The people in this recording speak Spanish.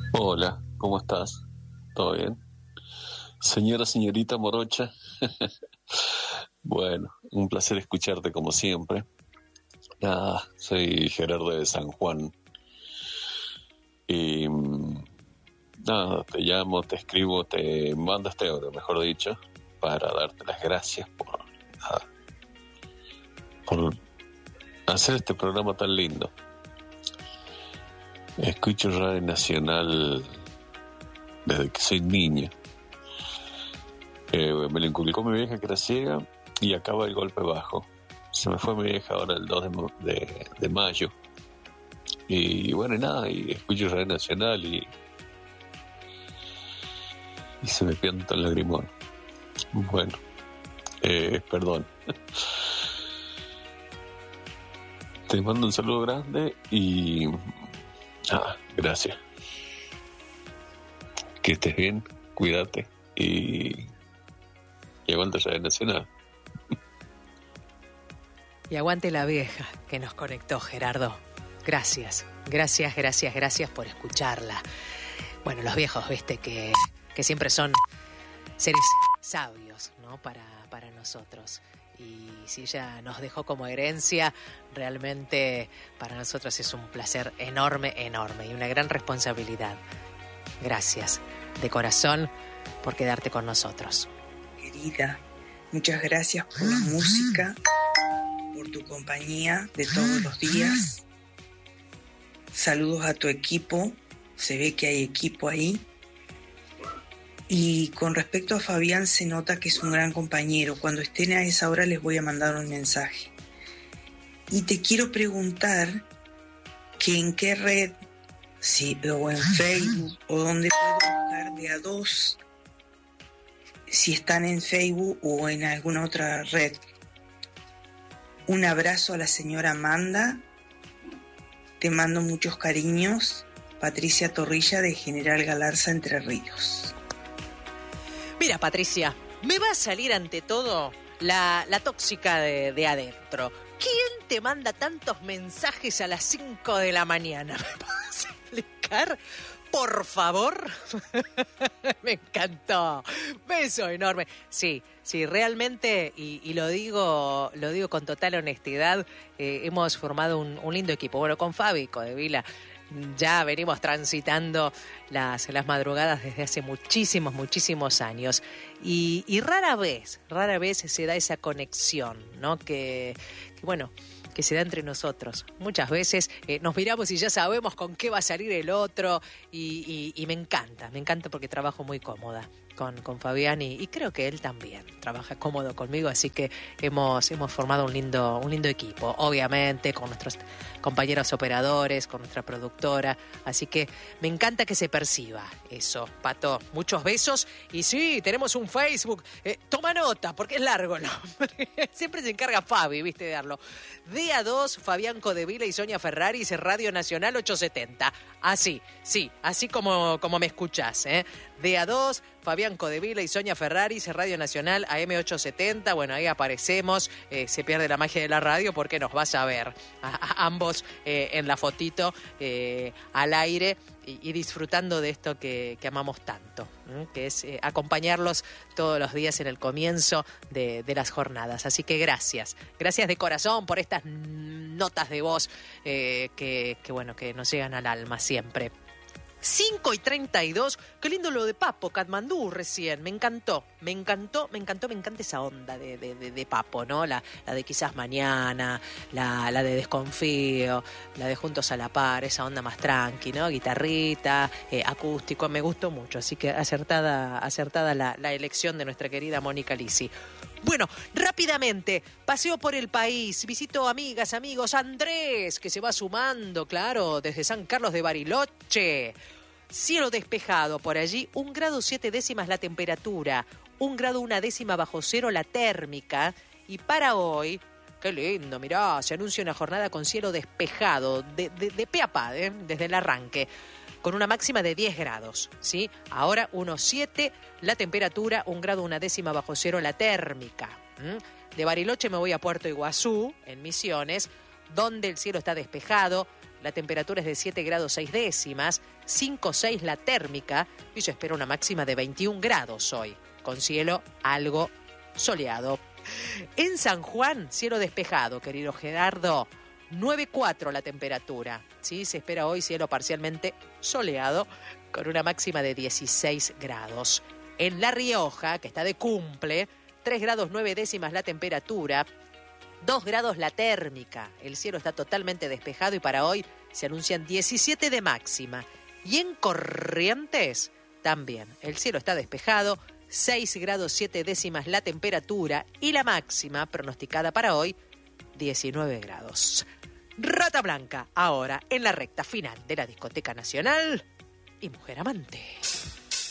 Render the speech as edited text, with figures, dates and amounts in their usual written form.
Hola, ¿cómo estás? ¿Todo bien? Señorita Morocha. Bueno, un placer escucharte como siempre. Soy Gerardo de San Juan y nada, te llamo, te escribo, te mando este audio, mejor dicho, para darte las gracias por hacer este programa tan lindo. Escucho Radio Nacional desde que soy niño. Me lo inculcó mi vieja que era ciega y acaba el golpe bajo. Se me fue mi vieja ahora el 2 de mayo. Y bueno, y nada, y escucho Radio Nacional y se me pianta el lagrimón. Bueno, perdón. Te mando un saludo grande y gracias. Que estés bien, cuídate y aguanta Radio Nacional. Y aguante la vieja que nos conectó, Gerardo. Gracias por escucharla. Bueno, los viejos, viste, que siempre son seres sabios, ¿no? Para nosotros. Y si ella nos dejó como herencia, realmente para nosotros es un placer enorme y una gran responsabilidad. Gracias, de corazón, por quedarte con nosotros. Querida, muchas gracias por la música, por tu compañía de todos los días. Saludos a tu equipo, se ve que hay equipo ahí. Y con respecto a Fabián, se nota que es un gran compañero. Cuando estén a esa hora les voy a mandar un mensaje. Y te quiero preguntar que en qué red, o en Facebook, o dónde puedo buscar de a dos, si están en Facebook o en alguna otra red. Un abrazo a la señora Amanda. Te mando muchos cariños. Patricia Torrilla, de General Galarza, Entre Ríos. Mira, Patricia, me va a salir ante todo la tóxica de adentro. ¿Quién te manda tantos mensajes a las 5 de la mañana? ¿Me puedes explicar? Por favor. Me encantó. Beso enorme. Sí, realmente, y lo digo con total honestidad, hemos formado un lindo equipo. Bueno, con Fabi Codevila ya venimos transitando las madrugadas desde hace muchísimos años. Y rara vez se da esa conexión, ¿no? Que se da entre nosotros. Muchas veces nos miramos y ya sabemos con qué va a salir el otro y me encanta porque trabajo muy cómoda con Fabián y creo que él también trabaja cómodo conmigo, así que hemos formado un lindo equipo, obviamente con nuestros compañeros operadores, con nuestra productora, así que me encanta que se perciba eso. Pato, muchos besos y sí, tenemos un Facebook, toma nota porque es largo el nombre, siempre se encarga Fabi, viste, de darlo. DA2, Fabián Codevila y Sonia Ferraris, Radio Nacional 870, así como me escuchás, DA2, Fabián Codevila y Sonia Ferraris, Radio Nacional AM870. Bueno, ahí aparecemos. Se pierde la magia de la radio porque nos vas a ver a ambos en la fotito al aire y disfrutando de esto que amamos tanto, que es acompañarlos todos los días en el comienzo de las jornadas. Así que gracias de corazón por estas notas de voz que nos llegan al alma siempre. 5:32, qué lindo lo de Papo, Katmandú recién, me encanta esa onda de Papo, ¿no? La de quizás mañana, la de desconfío, la de juntos a la par, esa onda más tranqui, ¿no? Guitarrita, acústico, me gustó mucho, así que acertada la elección de nuestra querida Mónica Lisi. Bueno, rápidamente, paseo por el país, visito amigas, amigos, Andrés, que se va sumando, claro, desde San Carlos de Bariloche. Cielo despejado por allí, 1 grado 7 décimas la temperatura, 1 grado 1 décima bajo cero la térmica. Y para hoy, qué lindo, mirá, se anuncia una jornada con cielo despejado, de pe a pa, desde el arranque, con una máxima de 10 grados, ¿sí? Ahora 1,7 la temperatura, 1 grado 1 décima bajo cero la térmica. De Bariloche me voy a Puerto Iguazú, en Misiones, donde el cielo está despejado, la temperatura es de 7 grados 6 décimas, 5,6 la térmica, y se espera una máxima de 21 grados hoy, con cielo algo soleado. En San Juan, cielo despejado, querido Gerardo, 9,4 la temperatura. ¿Sí? Se espera hoy cielo parcialmente soleado, con una máxima de 16 grados. En La Rioja, que está de cumple, 3 grados 9 décimas la temperatura, 2 grados la térmica. El cielo está totalmente despejado y para hoy se anuncian 17 de máxima. Y en Corrientes también. El cielo está despejado, 6 grados 7 décimas la temperatura y la máxima pronosticada para hoy, 19 grados. Rata Blanca, ahora en la recta final de la Discoteca Nacional y Mujer Amante.